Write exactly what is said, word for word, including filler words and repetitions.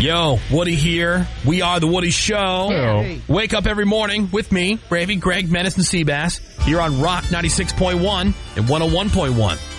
Yo, Woody here. We are The Woody Show. Hello. Wake up every morning with me, Bravey, Greg, Menace, and Seabass here on Rock ninety-six point one and one oh one point one.